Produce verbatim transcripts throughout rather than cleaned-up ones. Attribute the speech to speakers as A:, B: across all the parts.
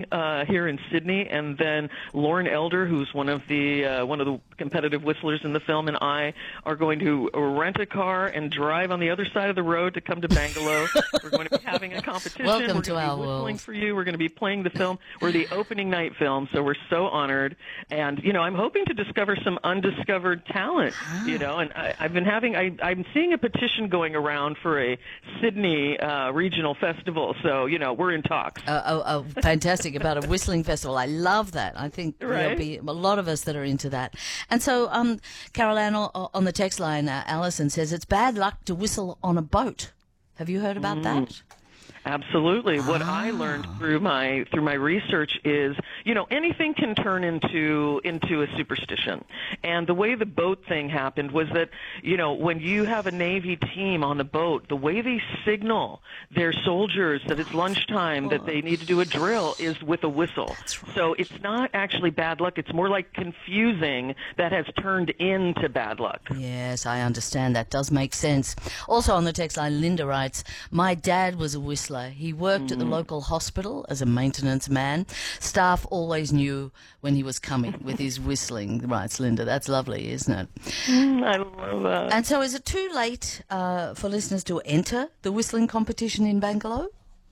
A: uh, here in Sydney, and then Lauren Elder, who's one of the uh, one of the competitive whistlers in the film, and I are going to rent a car and drive on the other side of the road to come to Bangalore. We're going to be having a competition.
B: Welcome
A: we're
B: to
A: going to
B: our
A: be whistling
B: world.
A: for you. We're going to be playing the film. We're the opening night film, so we're so honored. And you know, I'm hoping to discover some undiscovered talent.
B: Ah.
A: You know, and I, I've been having I, I'm seeing a petition going around for a Sydney uh, regional festival. So you know, we're in talks.
B: Uh, oh, oh, fantastic, about a whistling festival. I love that. I think
A: Right.
B: there'll be a lot of us that are into that. And so, um, Carol Ann, o- on the text line, uh, Alison says, it's bad luck to whistle on a boat. Have you heard about
A: Mm.
B: that?
A: Absolutely. What I
B: Ah.
A: learned through my through my research is, you know, anything can turn into into a superstition. And the way the boat thing happened was that, you know, when you have a Navy team on the boat, the way they signal their soldiers that it's lunchtime, that they need to do a drill, is with a whistle. So it's not actually bad luck. It's more like confusing that has turned into bad luck.
B: Yes, I understand. That does make sense. Also on the text line, Linda writes, my dad was a whistler. He worked at the local hospital as a maintenance man. Staff always knew when he was coming with his whistling, writes Linda. That's lovely, isn't it?
A: Mm, I love that.
B: And so is it too late uh, for listeners to enter the whistling competition in Bangalore?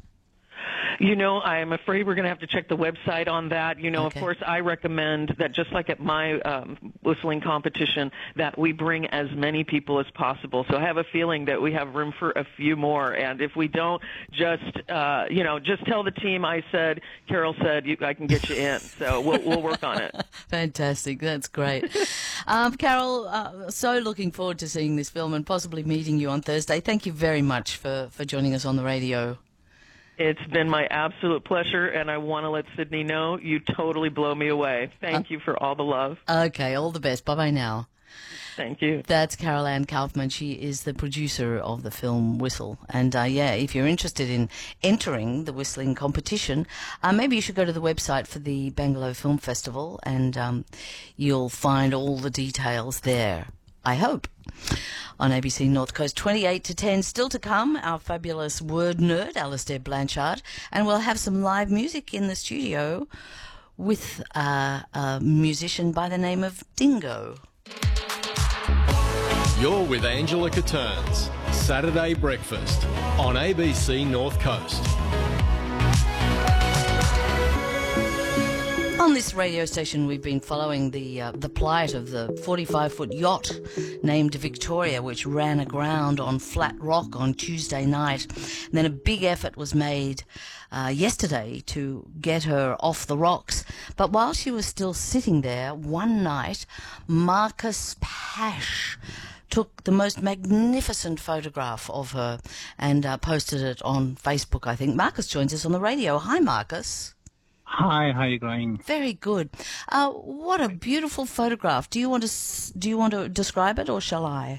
A: You know, I'm afraid we're going to have to check the website on that. You know,
B: Okay.
A: of course, I recommend that just like at my um, whistling competition, that we bring as many people as possible. So I have a feeling that we have room for a few more. And if we don't, just, uh, you know, just tell the team I said, Carol said, you, I can get you in. So we'll, we'll work on it.
B: Fantastic. That's great. um, Carol, uh, so looking forward to seeing this film and possibly meeting you on Thursday. Thank you very much for, for joining us on the radio.
A: It's been my absolute pleasure, and I want to let Sydney know you totally blow me away. Thank you for all the love.
B: Okay, all the best. Bye-bye now.
A: Thank you.
B: That's Carol Ann Kaufman. She is the producer of the film Whistle. And, uh, yeah, if you're interested in entering the whistling competition, uh, maybe you should go to the website for the Bangalore Film Festival, and um, you'll find all the details there, I hope. On A B C North Coast, twenty-eight to ten, still to come, our fabulous word nerd, Alistair Blanchard, and we'll have some live music in the studio with uh, a musician by the name of Dingo.
C: You're with Angela Catterns, Saturday Breakfast on A B C North Coast.
B: On this radio station, we've been following the uh, the plight of the forty-five foot yacht named Victoria, which ran aground on Flat Rock on Tuesday night. And then a big effort was made uh, yesterday to get her off the rocks. But while she was still sitting there, one night, Marcus Pash took the most magnificent photograph of her and uh, posted it on Facebook, I think. Marcus joins us on the radio. Hi, Marcus.
D: Hi, how are you going?
B: Very good. Uh, what a beautiful photograph. Do you want to s- do you want to describe it, or shall I?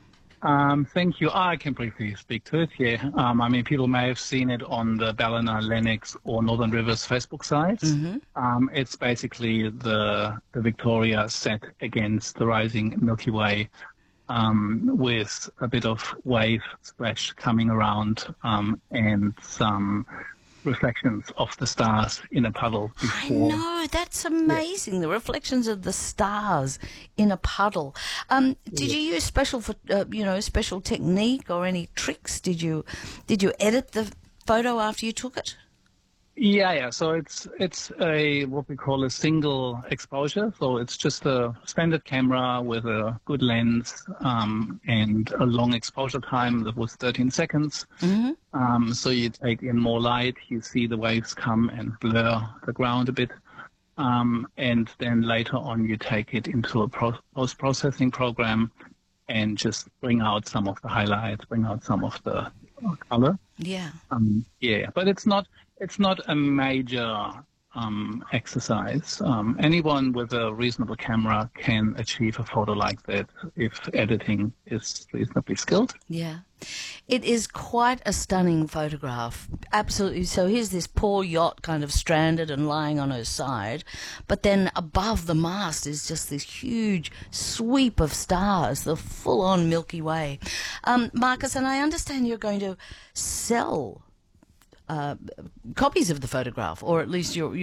D: Um, thank you. I can briefly speak to it, yeah. Um, I mean, people may have seen it on the Ballina, Lennox or Northern Rivers Facebook sites.
B: Mm-hmm.
D: Um, it's basically the, the Victoria set against the rising Milky Way, um, with a bit of wave splash coming around um, and some reflections of the stars in a puddle
B: I
D: before.
B: know, that's amazing. The reflections of the stars in a puddle. Um, did you use special, pho- uh, you know, special technique or any tricks? Did you, did you edit the photo after you took it?
D: Yeah, yeah. So it's it's a what we call a single exposure. So it's just a standard camera with a good lens um, and a long exposure time that was thirteen seconds.
B: Mm-hmm.
D: Um, so you take in more light, you see the waves come and blur the ground a bit. Um, and then later on you take it into a pro- post-processing program and just bring out some of the highlights, bring out some of the uh, color.
B: Yeah.
D: Um, yeah, but it's not it's not a major um, exercise. Um, anyone with a reasonable camera can achieve a photo like that if editing is reasonably skilled.
B: Yeah. It is quite a stunning photograph. Absolutely. So here's this poor yacht kind of stranded and lying on her side, but then above the mast is just this huge sweep of stars, the full-on Milky Way. Um, Marcus, and I understand you're going to sell uh, copies of the photograph, or at least you're